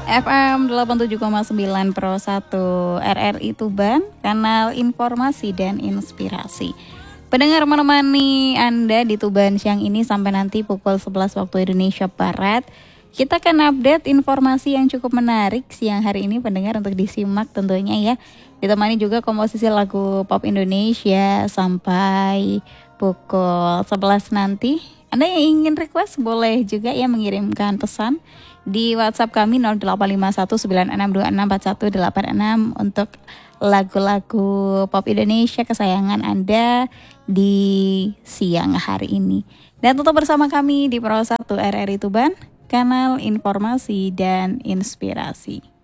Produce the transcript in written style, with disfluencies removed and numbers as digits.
FM 87,9 Pro 1 RRI Tuban, kanal informasi dan inspirasi. Pendengar menemani Anda di Tuban siang ini sampai nanti pukul 11 waktu Indonesia Barat. Kita akan update informasi yang cukup menarik siang hari ini pendengar untuk disimak tentunya ya. Ditemani juga komposisi lagu pop Indonesia sampai pukul 11 nanti. Anda yang ingin request boleh juga ya mengirimkan pesan di WhatsApp kami 085196264186 untuk lagu-lagu pop Indonesia kesayangan Anda di siang hari ini. Dan tetap bersama kami di Pro 1 RRI Tuban, kanal informasi dan inspirasi.